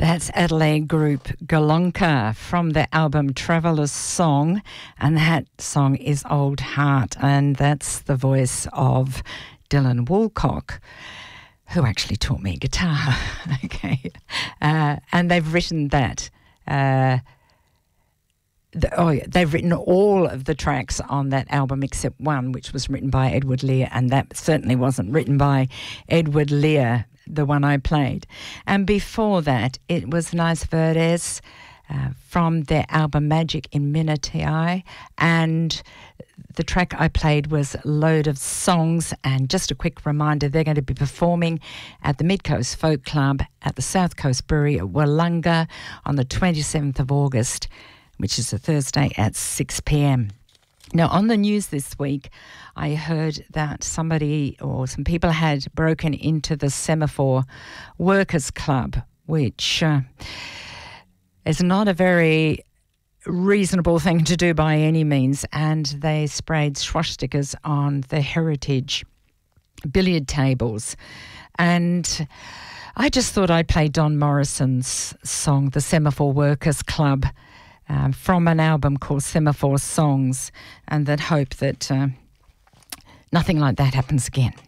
That's Adelaide group Golonka from the album Traveller's Song, and that song is Old Heart, and that's the voice of Dylan Woolcock, who actually taught me guitar. Okay, and they've written that. They've written all of the tracks on that album except one, which was written by Edward Lear, and that certainly wasn't written by Edward Lear, the one I played. And before that, it was Nice Verdes from their album Magic in Minutiae, and the track I played was Load of Songs. And just a quick reminder, they're going to be performing at the Mid Coast Folk Club at the South Coast Brewery at Wollonga on the 27th of August, which is a Thursday at 6 p.m. Now, on the news this week, I heard that somebody or some people had broken into the Semaphore Workers Club, which is not a very reasonable thing to do by any means, and they sprayed swastikas on the heritage billiard tables. And I just thought I'd play Don Morrison's song, The Semaphore Workers Club, from an album called Semaphore Songs, and that hope that nothing like that happens again.